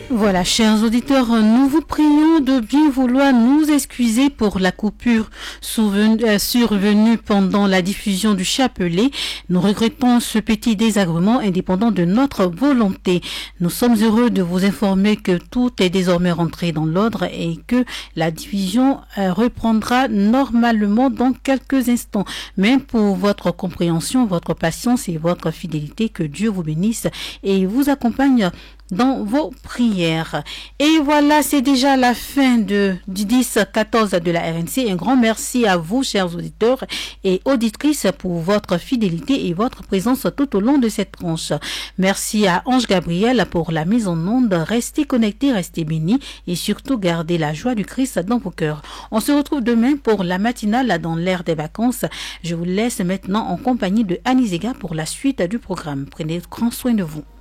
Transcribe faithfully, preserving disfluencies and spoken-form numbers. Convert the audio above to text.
Voilà, chers auditeurs, nous vous prions de bien vouloir nous excuser pour la coupure survenue, euh, survenue pendant la diffusion du chapelet. Nous regrettons ce petit désagrément indépendant de notre volonté. Nous sommes heureux de vous informer que tout est désormais rentré dans l'ordre et que la diffusion euh, reprendra normalement dans quelques instants. Même pour votre compréhension, votre patience et votre fidélité, que Dieu vous bénisse et vous accompagne dans vos prières. Et voilà, c'est déjà la fin de, du dix quatorze de la R N C. Un grand merci à vous, chers auditeurs et auditrices, pour votre fidélité et votre présence tout au long de cette tranche. Merci à Ange Gabriel pour la mise en onde. Restez connectés, restez bénis et surtout gardez la joie du Christ dans vos cœurs. On se retrouve demain pour la matinale dans l'ère des vacances. Je vous laisse maintenant en compagnie de Annie Zega pour la suite du programme. Prenez grand soin de vous.